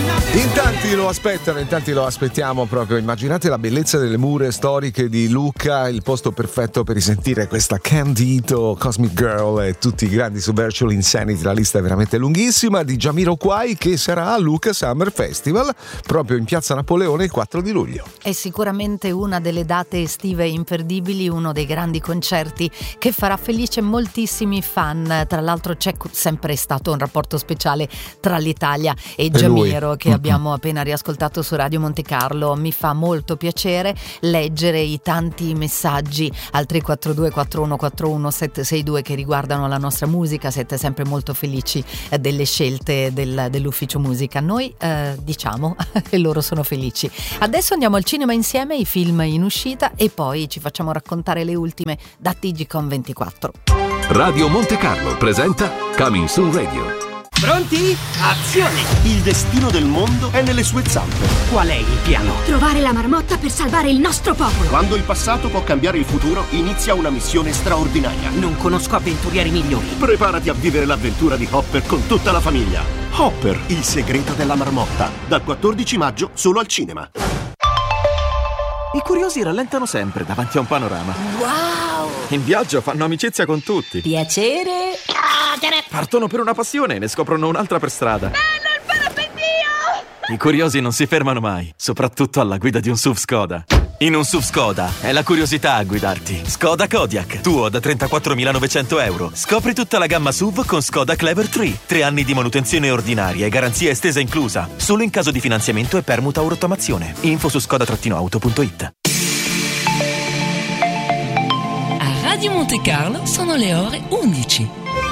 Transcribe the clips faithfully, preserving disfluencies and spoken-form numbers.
In tanti lo aspettano, in tanti lo aspettiamo proprio. Immaginate la bellezza delle mura storiche di Lucca, il posto perfetto per risentire questa Candido, Cosmic Girl e tutti i grandi su Virtual Insanity. La lista è veramente lunghissima. Di Jamiroquai, che sarà a Lucca Summer Festival proprio in Piazza Napoleone il quattro di luglio. È sicuramente una delle date estive imperdibili, uno dei grandi concerti che farà felice moltissimi fan. Tra l'altro c'è sempre stato un rapporto speciale tra l'Italia e Jamiro, che abbiamo appena riascoltato su Radio Monte Carlo. Mi fa molto piacere leggere i tanti messaggi al tre quattro due quattro uno quattro uno sette sei due che riguardano la nostra musica. Siete sempre molto felici eh, delle scelte del, dell'ufficio musica. Noi eh, diciamo e loro sono felici. Adesso andiamo al cinema insieme, i film in uscita, e poi ci facciamo raccontare le ultime da T G Com ventiquattro. Radio Monte Carlo presenta Coming Soon Radio. Pronti? Azione! Il destino del mondo è nelle sue zampe. Qual è il piano? Trovare la marmotta per salvare il nostro popolo. Quando il passato può cambiare il futuro, inizia una missione straordinaria. Non conosco avventurieri migliori. Preparati a vivere l'avventura di Hopper con tutta la famiglia. Hopper, il segreto della marmotta. Dal quattordici maggio solo al cinema. I curiosi rallentano sempre davanti a un panorama. Wow! In viaggio fanno amicizia con tutti. Piacere. Partono per una passione e ne scoprono un'altra per strada. Bello il parapendio! I curiosi non si fermano mai, soprattutto alla guida di un S U V Skoda. In un S U V Skoda è la curiosità a guidarti. Skoda Kodiaq, tuo da trentaquattromilanovecento euro. Scopri tutta la gamma S U V con Skoda Clever tre. Tre anni di manutenzione ordinaria e garanzia estesa inclusa. Solo in caso di finanziamento e permuta o rottamazione. Info su skoda auto punto it. A Radio Monte Carlo sono le ore undici.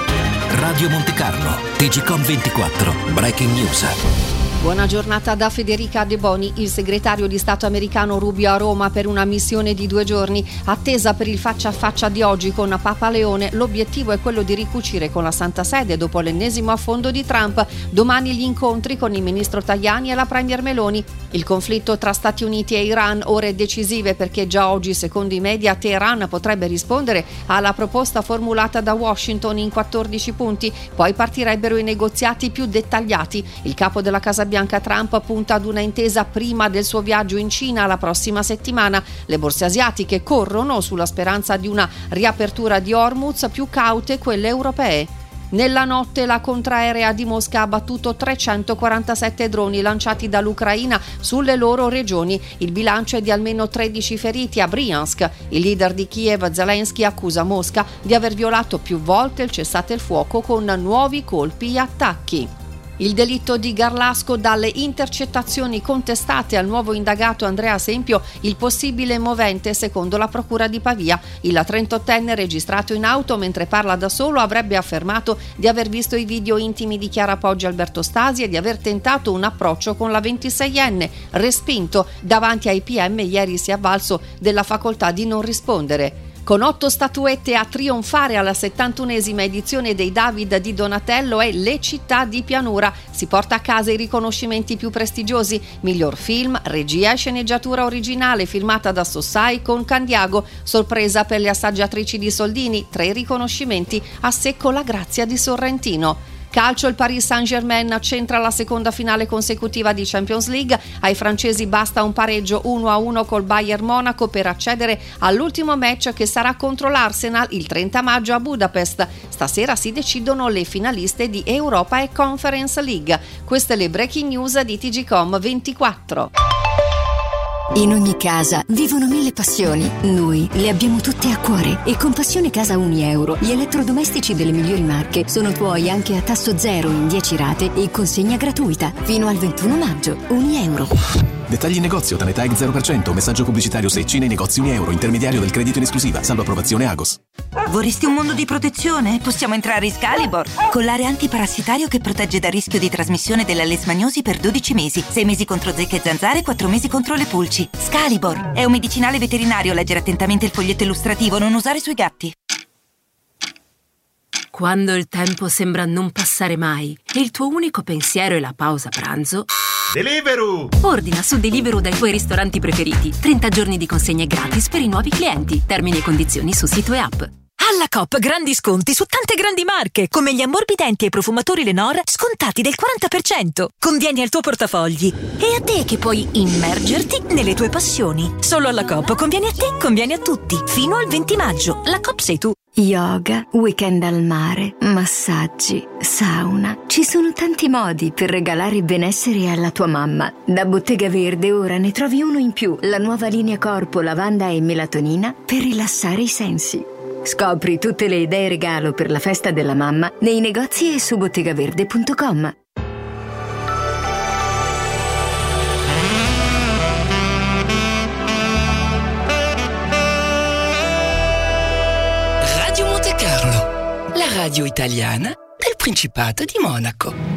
Radio Monte Carlo, T G Com ventiquattro, Breaking News. Buona giornata da Federica De Boni. Il segretario di Stato americano Rubio a Roma per una missione di due giorni. Attesa per il faccia a faccia di oggi con Papa Leone. L'obiettivo è quello di ricucire con la Santa Sede dopo l'ennesimo affondo di Trump. Domani gli incontri con il ministro Tajani e la premier Meloni. Il conflitto tra Stati Uniti e Iran, ore decisive perché già oggi, secondo i media, Teheran potrebbe rispondere alla proposta formulata da Washington in quattordici punti. Poi partirebbero i negoziati più dettagliati. Il capo della Casa Bianca Trump punta ad una intesa prima del suo viaggio in Cina la prossima settimana. Le borse asiatiche corrono sulla speranza di una riapertura di Hormuz, più caute quelle europee. Nella notte la contraerea di Mosca ha abbattuto trecentoquarantasette droni lanciati dall'Ucraina sulle loro regioni. Il bilancio è di almeno tredici feriti a Bryansk. Il leader di Kiev, Zelensky, accusa Mosca di aver violato più volte il cessate il fuoco con nuovi colpi e attacchi. Il delitto di Garlasco, dalle intercettazioni contestate al nuovo indagato Andrea Sempio, il possibile movente secondo la procura di Pavia. Il trentottenne, registrato in auto mentre parla da solo, avrebbe affermato di aver visto i video intimi di Chiara Poggi e Alberto Stasi e di aver tentato un approccio con la ventiseienne. Respinto, davanti ai P M ieri si è avvalso della facoltà di non rispondere. Con otto statuette a trionfare alla settantunesima edizione dei David di Donatello è Le città di pianura. Si porta a casa i riconoscimenti più prestigiosi: miglior film, regia e sceneggiatura originale firmata da Sossai con Candiago. Sorpresa per le assaggiatrici di Soldini, tre riconoscimenti a secco la grazia di Sorrentino. Calcio, il Paris Saint-Germain centra la seconda finale consecutiva di Champions League. Ai francesi basta un pareggio uno a uno col Bayern Monaco per accedere all'ultimo match, che sarà contro l'Arsenal il trenta maggio a Budapest. Stasera si decidono le finaliste di Europa e Conference League. Queste le breaking news di T G Com ventiquattro. In ogni casa vivono mille passioni. Noi le abbiamo tutte a cuore. E con Passione Casa Unieuro, gli elettrodomestici delle migliori marche sono tuoi anche a tasso zero in dieci rate e consegna gratuita fino al ventuno maggio. Unieuro. Dettagli in negozio, Tanetag zero per cento, messaggio pubblicitario Secci nei negozi Unieuro, intermediario del credito in esclusiva, salvo approvazione Agos. Vorresti un mondo di protezione? Possiamo entrare in Scalibor. Collare antiparassitario che protegge dal rischio di trasmissione della lesmaniosi per dodici mesi. sei mesi contro zecche e zanzare, quattro mesi contro le pulci. Scalibor è un medicinale veterinario. Leggere attentamente il foglietto illustrativo, non usare sui gatti. Quando il tempo sembra non passare mai e il tuo unico pensiero è la pausa pranzo, Deliveroo! Ordina su Deliveroo dai tuoi ristoranti preferiti. trenta giorni di consegne gratis per i nuovi clienti. Termini e condizioni su sito e app. Alla Coop grandi sconti su tante grandi marche, come gli ammorbidenti e i profumatori Lenor scontati del quaranta per cento. Convieni al tuo portafogli. E a te che puoi immergerti nelle tue passioni. Solo alla Coop conviene a te, conviene a tutti. Fino al venti maggio. La Coop sei tu. Yoga, weekend al mare, massaggi, sauna. Ci sono tanti modi per regalare benessere alla tua mamma. Da Bottega Verde ora ne trovi uno in più. La nuova linea corpo, lavanda e melatonina per rilassare i sensi. Scopri tutte le idee regalo per la festa della mamma nei negozi e su bottegaverde punto com. Radio Monte Carlo, la radio italiana del Principato di Monaco.